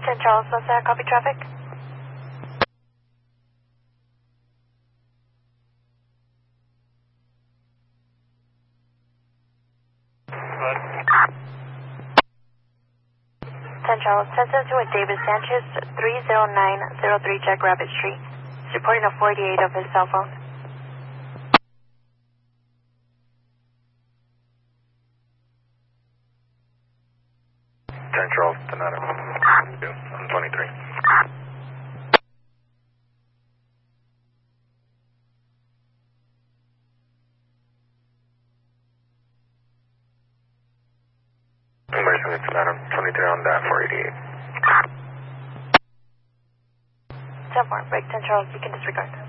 10 Charles, Sunset, copy traffic. What? 10 Charles, 1072 David Sanchez, 30903 Jackrabbit Street. He's reporting a 48 of his cell phone. Charles, 10 I'm 23. Emergency 23 on that 488. 10-4, break 10 Charles, you can disregard.